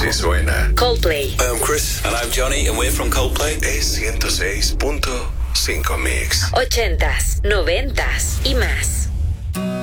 Así suena Coldplay. I'm Chris. And I'm Johnny, and we're from Coldplay. Es 106.5 Mix. 80s, 90s y más.